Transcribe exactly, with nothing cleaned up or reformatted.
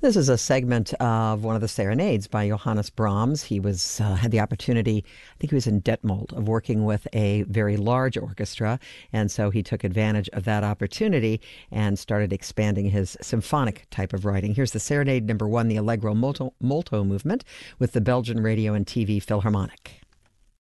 This is a segment of one of the serenades by Johannes Brahms. He was uh, had the opportunity, I think he was in Detmold, of working with a very large orchestra, and so he took advantage of that opportunity and started expanding his symphonic type of writing. Here's the Serenade number one, the Allegro Molto, Molto movement, with the Belgian Radio and T V Philharmonic.